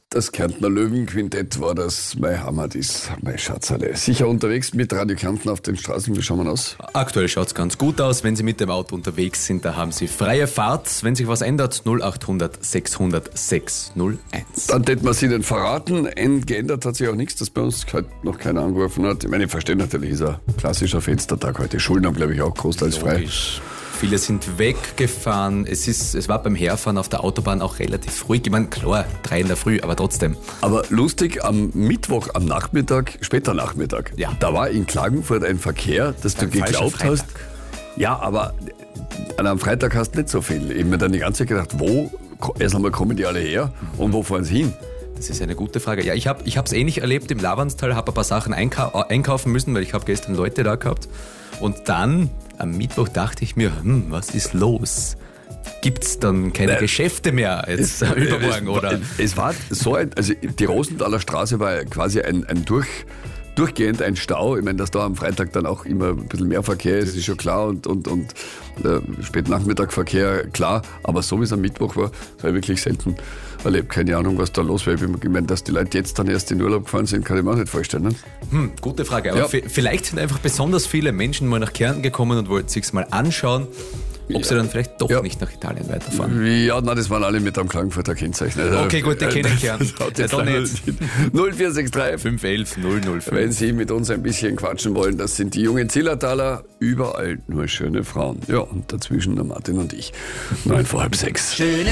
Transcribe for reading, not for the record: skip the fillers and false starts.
Das Kärntner Löwenquintett war das. Mein Heimat ist mein Schatzerle. Sicher unterwegs mit Radio Kärnten auf den Straßen. Wie schauen wir aus? Aktuell schaut es ganz gut aus. Wenn Sie mit dem Auto unterwegs sind, da haben Sie freie Fahrt. Wenn sich was ändert, 0800 600 601. Dann hätten wir Sie den verraten. Geändert hat sich auch nichts, dass bei uns heute noch keiner angerufen hat. Ich meine, ich verstehe natürlich, ist ein klassischer Fenstertag heute. Schulen haben, glaube ich, auch großteils frei. Logisch. Viele sind weggefahren. Es war beim Herfahren auf der Autobahn auch relativ ruhig. Ich meine, klar, 3 in der Früh, aber trotzdem. Aber lustig, am Mittwoch, am Nachmittag, später Nachmittag, Ja. da war in Klagenfurt ein Verkehr, dass du Ein falscher geglaubt hast. Freitag. Ja, aber am Freitag hast du nicht so viel. Ich habe mir dann die ganze Zeit gedacht, wo, erst einmal kommen die alle her und wo fahren sie hin? Das ist eine gute Frage. Ja, ich hab's ähnlich erlebt im Lavanstal, habe ein paar Sachen einkaufen müssen, weil ich habe gestern Leute da gehabt. Und dann am Mittwoch dachte ich mir, was ist los? Gibt's dann keine Geschäfte mehr jetzt übermorgen, oder? Es war so also die Rosenthaler Straße war quasi ein durchgehend ein Stau. Ich meine, dass da am Freitag dann auch immer ein bisschen mehr Verkehr ist schon klar und Spätnachmittagverkehr, klar. Aber so wie es am Mittwoch war, das habe ich wirklich selten erlebt. Keine Ahnung, was da los war. Ich meine, dass die Leute jetzt dann erst in Urlaub gefahren sind, kann ich mir auch nicht vorstellen. Ne? Gute Frage. Aber vielleicht sind einfach besonders viele Menschen mal nach Kärnten gekommen und wollten sich's mal anschauen, ob sie dann vielleicht doch nicht nach Italien weiterfahren. Ja, nein, das waren alle mit einem Klagenfurter Kennzeichen. Okay, gut, die kennen Kärnten. Ja, dann nicht. 0463 511 005. Wenn Sie mit uns ein bisschen quatschen wollen, das sind die jungen Zillertaler, überall nur schöne Frauen. Ja, und dazwischen der Martin und ich. 5:09.